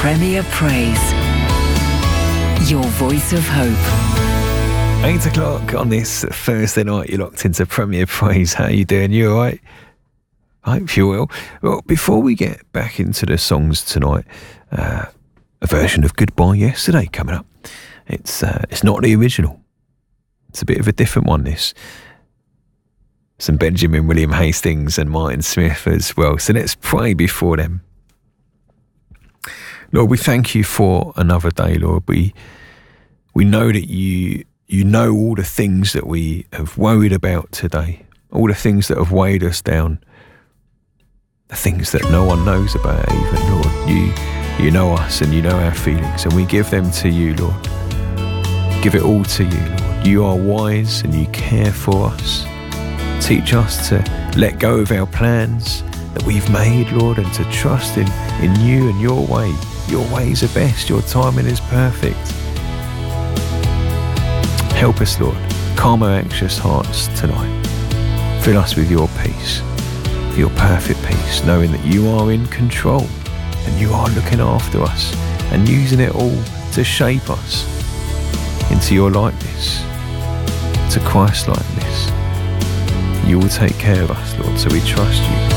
Premier Praise. Your voice of hope. 8 o'clock on this Thursday night, you're locked into Premier Praise. How you doing? You all right? I hope you will. Well, before we get back into the songs tonight, a version of Goodbye Yesterday coming up. It's not the original. It's a bit of a different one, this. Some Benjamin William Hastings and Martin Smith as well. So let's pray before them. Lord, we thank you for another day, Lord. We know that you know all the things that we have worried about today, all the things that have weighed us down, the things that no one knows about even, Lord. You know us and you know our feelings, and we give them to you, Lord. Give it all to you, Lord. You are wise and you care for us. Teach us to let go of our plans that we've made, Lord, and to trust in you and your way. Your ways are best. Your timing is perfect. Help us, Lord. Calm our anxious hearts tonight. Fill us with your peace, your perfect peace, knowing that you are in control and you are looking after us and using it all to shape us into your likeness, to Christ likeness. You will take care of us, Lord, so we trust you.